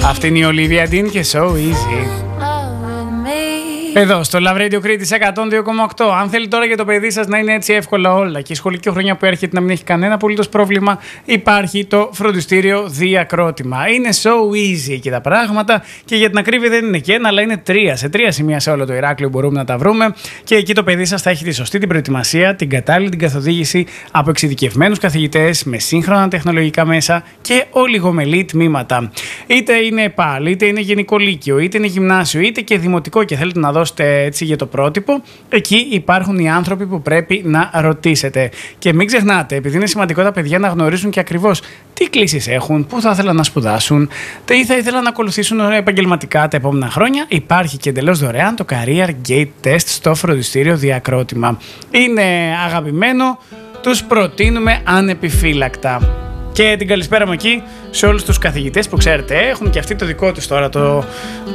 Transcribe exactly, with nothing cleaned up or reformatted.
Αυτή είναι η Olivia Dean και So Easy. Εδώ στο Love Radio Κρήτης εκατόν δύο κόμμα οκτώ. Αν θέλει τώρα για το παιδί σας να είναι έτσι εύκολα όλα και η σχολική χρονιά που έρχεται να μην έχει κανένα απολύτως πρόβλημα, υπάρχει το φροντιστήριο Διακρότημα. Είναι so easy εκεί τα πράγματα και για την ακρίβεια δεν είναι και ένα, αλλά είναι τρία. Σε τρία σημεία σε όλο το Ηράκλειο μπορούμε να τα βρούμε και εκεί το παιδί σας θα έχει τη σωστή την προετοιμασία, την κατάλληλη την καθοδήγηση από εξειδικευμένους καθηγητές με σύγχρονα τεχνολογικά μέσα και ολιγομελή τμήματα. Είτε είναι ΕΠΑΛ, είτε είναι γενικό λύκειο, είτε είναι γυμνάσιο, είτε και δημοτικό και θέλετε να δώσετε έτσι για το πρότυπο, εκεί υπάρχουν οι άνθρωποι που πρέπει να ρωτήσετε. Και μην ξεχνάτε, επειδή είναι σημαντικό τα παιδιά να γνωρίζουν και ακριβώς τι κλήσεις έχουν, πού θα ήθελαν να σπουδάσουν, τι θα ήθελαν να ακολουθήσουν επαγγελματικά τα επόμενα χρόνια, υπάρχει και εντελώς δωρεάν το Career Gate Test στο φροντιστήριο Διακρότημα. Είναι αγαπημένο, τους προτείνουμε ανεπιφύλακτα. Και την καλησπέρα μου εκεί σε όλους τους καθηγητές που ξέρετε έχουν και αυτοί το δικό τους τώρα το